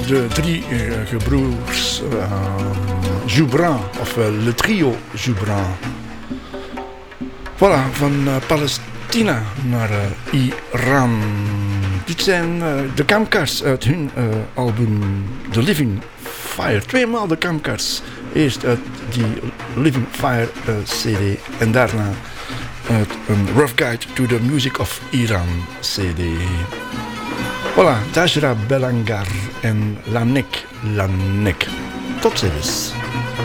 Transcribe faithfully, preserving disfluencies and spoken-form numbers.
de drie uh, gebroers uh, Joubran, of uh, Le Trio Joubran. Voilà, van uh, Palestina naar uh, Iran. Dit zijn uh, de Kamkars uit hun uh, album The Living Fire. Tweemaal de Kamkars. Eerst uit die Living Fire uh, C D en daarna uit een Rough Guide to the Music of Iran C D. Voilà, Tajra Belangar en Lanek Lanek. Tot ziens.